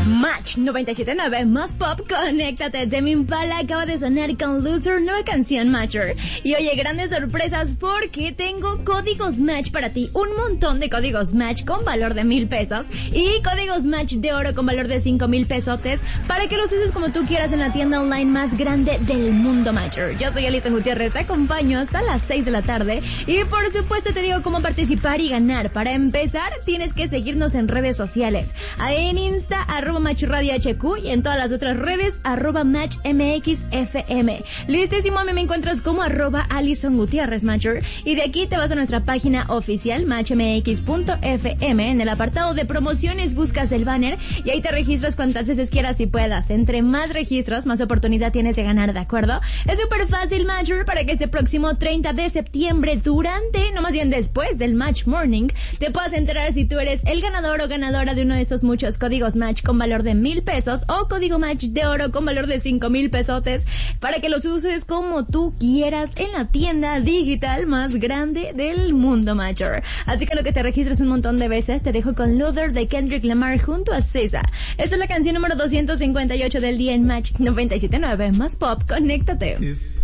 Match 97.9 más pop, conéctate. Tame Impala acaba de sonar con Loser, nueva canción Matcher. Y oye, grandes sorpresas porque tengo códigos Match para ti. Un montón de códigos Match con valor de 1,000 pesos y códigos Match de oro con valor de 5,000 pesotes para que los uses como tú quieras en la tienda online más grande del mundo Matcher. Yo soy Alison Gutiérrez, te acompaño hasta las 6 de la tarde y por supuesto te digo cómo participar y ganar. Para empezar, tienes que seguirnos en redes sociales. En Insta, @MatchRadioHQ y en todas las otras redes, @MatchMXFM. Listísimo, a mí me encuentras como @Alison Gutiérrez Matcher y de aquí te vas a nuestra página oficial, MatchMX.fm. En el apartado de promociones buscas el banner y ahí te registras cuantas veces quieras y puedas. Entre más registros, más oportunidad tienes de ganar, ¿de acuerdo? Es súper fácil, Matcher, para que este próximo 30 de septiembre, durante, no más bien después del Match Morning, te puedas enterar si tú eres el ganador o ganadora de uno de esos muchos códigos Match con valor de 1,000 pesos o código Match de oro con valor de 5,000 pesotes para que los uses como tú quieras en la tienda digital más grande del mundo, Matcher. Así que lo que te registres un montón de veces, te dejo con Loser de Kendrick Lamar junto a SZA. Esta es la canción número 258 del día en Match 97.9 más pop, conéctate.